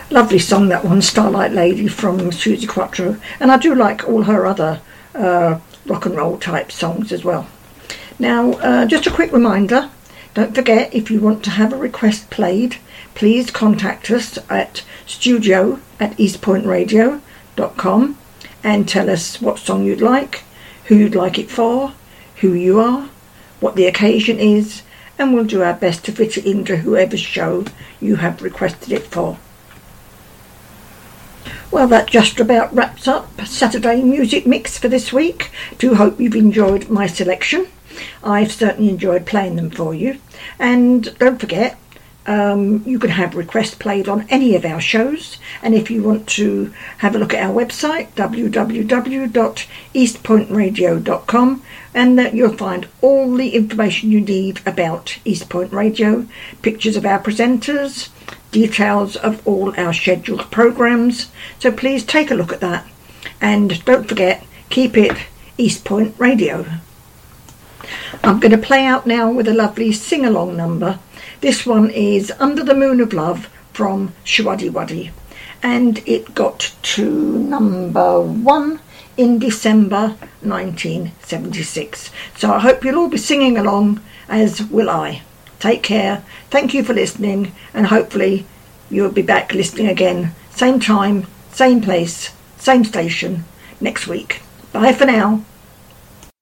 Lovely song, that one, Starlight Lady from Suzi Quatro. And I do like all her other rock and roll type songs as well. Now, just a quick reminder, don't forget, if you want to have a request played, please contact us at studio@eastpointradio.com and tell us what song you'd like, who you'd like it for, who you are, what the occasion is, and we'll do our best to fit it into whoever's show you have requested it for. Well, that just about wraps up Saturday Music Mix for this week. Do hope you've enjoyed my selection. I've certainly enjoyed playing them for you. And don't forget, you can have requests played on any of our shows. And if you want to have a look at our website, www.eastpointradio.com, and that you'll find all the information you need about East Point Radio, pictures of our presenters, details of all our scheduled programs. So please take a look at that. And don't forget, keep it East Point Radio. I'm going to play out now with a lovely sing-along number. This one is Under the Moon of Love from Showaddywaddy, and it got to number 1 in December 1976. So I hope you'll all be singing along, as will I. Take care, thank you for listening, and hopefully you'll be back listening again, same time, same place, same station, next week. Bye for now.